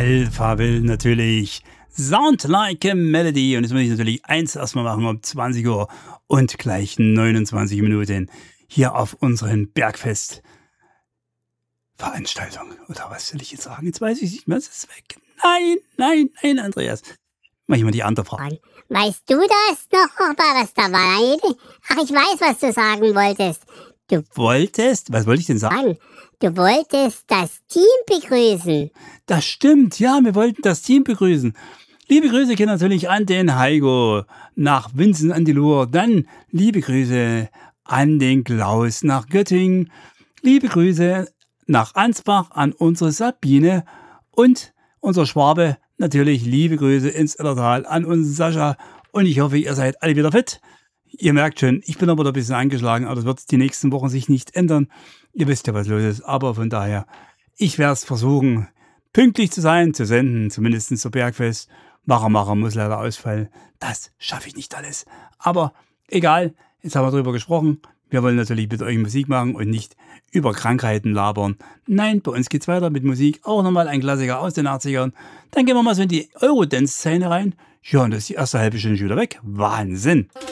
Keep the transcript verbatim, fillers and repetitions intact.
Alpha will natürlich Sound Like a Melody. Und jetzt muss ich natürlich eins erstmal machen um zwanzig Uhr und gleich neunundzwanzig Minuten hier auf unseren Bergfest Veranstaltung. Oder was will ich jetzt sagen? Jetzt weiß ich nicht mehr, es ist weg. Nein, nein, nein, Andreas. Mach ich mal die andere Frage. Weißt du das noch, was da war? Ach, ich weiß, was du sagen wolltest. Du wolltest? Was wollte ich denn sagen? Du wolltest das Team begrüßen. Das stimmt, ja, wir wollten das Team begrüßen. Liebe Grüße gehen natürlich an den Heiko nach Winsen an die Luhr. Dann liebe Grüße an den Klaus nach Göttingen. Liebe Grüße nach Ansbach an unsere Sabine und unser Schwabe. Natürlich liebe Grüße ins Illertal an unseren Sascha. Und ich hoffe, ihr seid alle wieder fit. Ihr merkt schon, ich bin aber ein bisschen angeschlagen, aber das wird die nächsten Wochen sich nicht ändern. Ihr wisst ja, was los ist. Aber von daher, ich werde es versuchen, pünktlich zu sein, zu senden, zumindest zur Bergfest. Macher, Macher muss leider ausfallen. Das schaffe ich nicht alles. Aber egal, jetzt haben wir drüber gesprochen. Wir wollen natürlich mit euch Musik machen und nicht über Krankheiten labern. Nein, bei uns geht's weiter mit Musik. Auch nochmal ein Klassiker aus den achtzigern. Dann gehen wir mal so in die Eurodance-Szene rein. Ja, und das ist die erste halbe Stunde schon wieder weg. Wahnsinn!